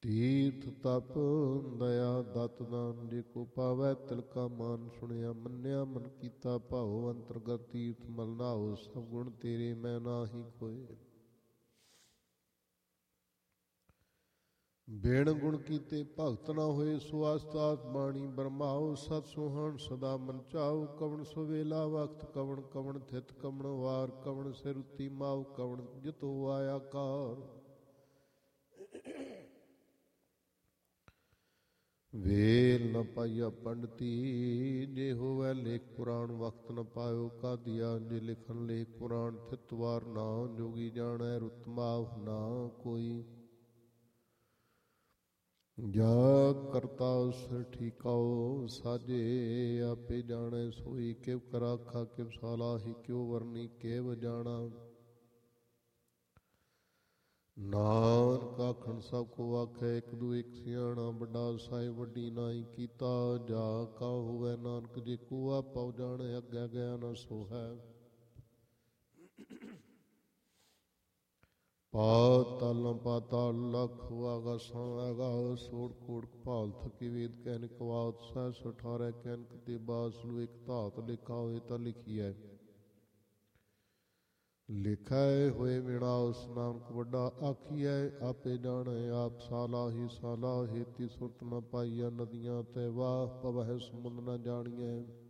ਤੀਰਥ ਤਪ ਦਇਆ ਦਤ ਦਾਨ, ਜੇ ਕੋ ਪਾਵੈ ਤਿਲਕਾ ਮਾਨ। ਸੁਣਿਆ ਮੰਨਿਆ ਮਨ ਕੀਤਾ ਭਾਉ, ਅੰਤਰਗਤ ਤੀਰਥ ਮਲ ਨਾਉ। ਸਭ ਗੁਣ ਤੇਰੇ ਮੈਂ ਨਾਹੀ ਕੋਇ, ਬਿਨ ਗੁਣ ਕੀਤੇ ਭਗਤ ਨਾ ਹੋਏ। ਸੋ ਆਸਤਾਤ ਬਾਣੀ ਬਰਮਾਓ, ਸਤ ਸੁਹਾਣ ਸਦਾ ਮਨ ਚਾਉ। ਕਵਣ ਸੁਵੇਲਾ ਵਕਤ ਕਵਣ, ਕਵਣ ਥਿਤ ਕਵਣ ਵਾਰ। ਕਵਣ ਸਿਰ ਉੱਤੀ ਮਾਉ, ਕਵਣ ਜਿਤੋ ਆਇਆ ਕਾਰ। ਵੇਲ ਨ ਪਾਈਆ ਪੰਡਤੀ, ਜੇ ਹੋਵੈ ਲੇਖ ਪੁਰਾਣ। ਵਕਤ ਨ ਪਾਇਓ ਕਾਦੀਆ, ਜੇ ਲਿਖਣ ਲੇਖ ਪੁਰਾਣ। ਥਿਤ ਵਾਰ ਨਾ ਜੋਗੀ ਜਾਣੈ, ਰੁਤ ਮਾਵ ਨਾ ਕੋਈ। ਜਾ ਕਰਤਾ ਸਿਰ ਠੀਕਾਓ, ਸਾਜੇ ਆਪੇ ਜਾਣੈ ਸੋਈ। ਕਿਵ ਕਰ ਆਖਾ ਕਿਵ ਸਾਲਾਹੀ, ਕਿਉ ਵਰਨੀ ਕਿਵ ਜਾਣਾ। ਨਾਨਕ ਆਖਣ ਸਭ ਕੋ ਆਖੈ, ਇੱਕ ਦੂ ਇੱਕ ਸਿਆਣਾ। ਵੱਡਾ ਸਾਹਿਬ ਵੱਡੀ ਨਾਹੀ ਕੀਤਾ, ਜਾ ਕਾ ਹੋਵੈ ਨਾਨਕ। ਜੇ ਕੋ ਆਪਾ ਜਾਣੈ, ਅੱਗੇ ਗਿਆ ਨ ਸੋ ਹੈ। ਪਾਤਾਲਾਂ ਪਾਤਾਲ ਲਖ, ਆਗਾਸਾਂ ਆਗਾਸ। ਸੋੜ ਕੋੜ ਕਪਾਲ ਥਕੀ ਵੇਦ ਕਹਿਨਿਕ ਵਾਤ। ਸਹਿ 18 ਕਹਿਨਕ ਤੇ ਬਾਸਲੂ, ਇੱਕ ਧਾਤ ਲਿਖਾ ਹੋਏ ਤਾਂ ਲਿਖੀਐ। ਲਿਖੈ ਹੋਏ ਵਿਣਾਉਸ, ਨਾਨਕ ਵੱਡਾ ਆਖੀਐ। ਆਪੇ ਜਾਣੈ ਆਪ ਸਾਲਾਹੀ ਸਾਲਾਹੀ, ਤੀ ਸੁਰਤ ਨ ਪਾਈਆ ਨਦੀਆਂ ਤੈ ਵਾਹ। ਪਵਹਿ ਸਮੁੰਦ ਨ ਜਾਣੀਐ,